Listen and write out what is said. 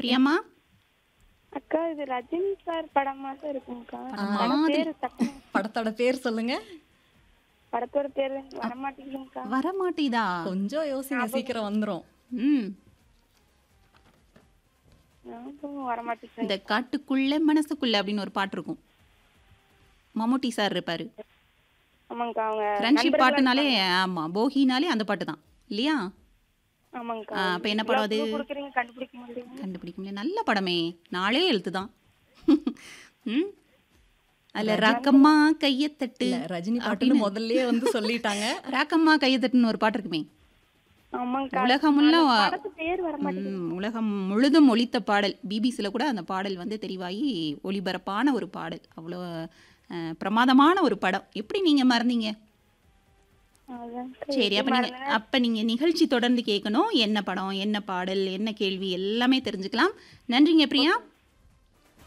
பிரியம்மா? அக்கா இது ரஜினி சார் படமா தான் இருக்கும்க்கா. படம் படம் மாதிரி. பேரு டக்குனு படத்தோட பேர் சொல்லுங்க. படத்தோட பேரு வரமாட்டேங்குதுக்கா. வரமாட்டேதா? கொஞ்சம் யோசிங்க, சீக்கிரம் வந்துரும். ம். ஞாபகம் வரமாட்டேங்குது. இந்த காட்டுக்குள்ள மனசுக்குள்ள அப்படின்னு ஒரு பாட்டு இருக்கும். மம்முட்டி சார் இருப்பாரு. ஆமாங்கக்கா அவங்க ஃப்ரெண்ட்ஷிப் நண்பர்களா பாட்டுனாலே இருப்பாங்க. ஆமா போகினாலே அந்த பாட்டு தான் இல்லையா? ஆமாங்கக்கா. அப்ப என்ன படம் அது? இவ்வளவு கொடுக்குறீங்க கண்டுபிடிக்க மாட்டேங்குது. கண்டுபிடிக்க முடியல. நல்ல படமே, நாளே எழுத்து தான். ம். அதுல ராக்கம்மா கையத்தட்டு இல்ல, ரஜினி பாட்டுன்னு அப்படின்னு முதல்லயே வந்து சொல்லிட்டாங்க. ராக்கம்மா கையத்தட்டுன்னு ஒரு பாட்டு இருக்குமே. ஆமாங்கக்கா. உலகமுள்ள அந்த படத்து பேர் வரமாட்டேங்குது. உலகம் முழுதும் ஒலித்த பாடல். பிபிசியில் கூட அந்த பாடல் வந்து தெரிவாகி ஒளிபரப்பான ஒரு பாடல். அவ்வளோ பிரமாதமான ஒரு படம். எப்படி நீங்கள் மறந்தீங்க? அதான்க்கா, சரி, எப்படி அப்போ நீங்கள் நிகழ்ச்சி தொடர்ந்து கேட்கணும். என்ன படம், என்ன பாடல், என்ன கேள்வி எல்லாமே தெரிஞ்சுக்கலாம். நன்றிங்க பிரியா.